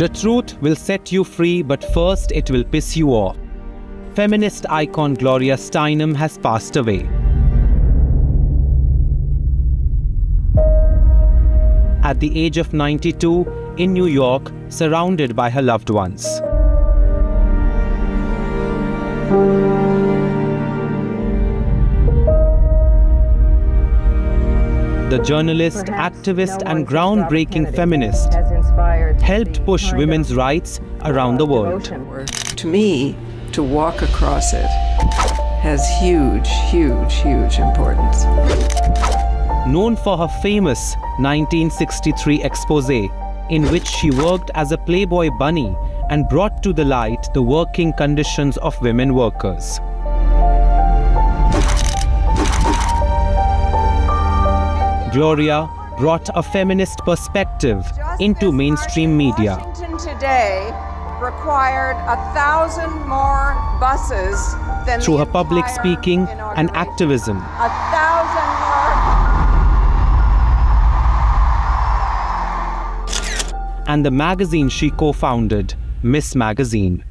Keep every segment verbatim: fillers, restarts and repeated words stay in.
The truth will set you free, but first it will piss you off. Feminist icon Gloria Steinem has passed away. At the age of ninety-two, in New York, surrounded by her loved ones. The journalist, Perhaps activist, no and groundbreaking feminist helped push women's rights around the world. To me, to walk across it has huge, huge, huge importance. Known for her famous nineteen sixty-three exposé, in which she worked as a Playboy bunny and brought to the light the working conditions of women workers. Gloria brought a feminist perspective into mainstream media. Washington today required a thousand more buses than through her public speaking and activism. A thousand more. And the magazine she co-founded, Miss Magazine.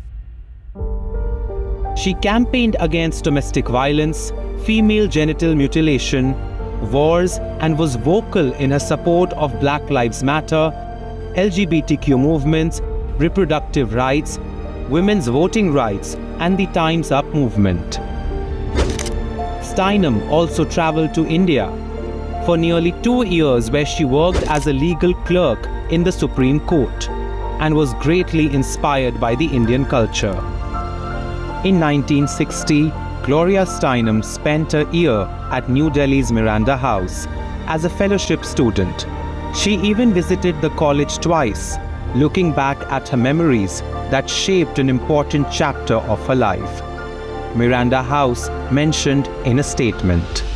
She campaigned against domestic violence, female genital mutilation, wars, and was vocal in her support of Black Lives Matter, L G B T Q movements, reproductive rights, women's voting rights, and the Time's Up movement. Steinem also traveled to India for nearly two years, where she worked as a legal clerk in the Supreme Court and was greatly inspired by the Indian culture. In nineteen sixty, Gloria Steinem spent a year at New Delhi's Miranda House as a fellowship student. She even visited the college twice, looking back at her memories that shaped an important chapter of her life. Miranda House mentioned in a statement.